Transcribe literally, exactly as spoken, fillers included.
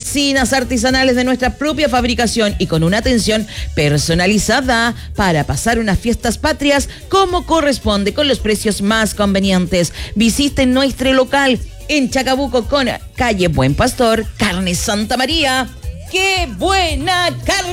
cocinas artesanales de nuestra propia fabricación y con una atención personalizada para pasar unas fiestas patrias como corresponde, con los precios más convenientes. Visiten nuestro local en Chacabuco con calle Buen Pastor, Carne Santa María. ¡Qué buena carne!